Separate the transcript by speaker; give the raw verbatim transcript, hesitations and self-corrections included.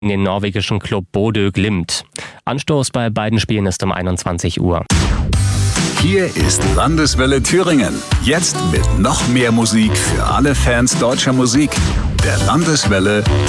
Speaker 1: den norwegischen Club Bodø Glimt. Anstoß bei beiden Spielen ist um einundzwanzig Uhr.
Speaker 2: Hier ist Landeswelle Thüringen. Jetzt mit noch mehr Musik für alle Fans deutscher Musik. Der Landeswelle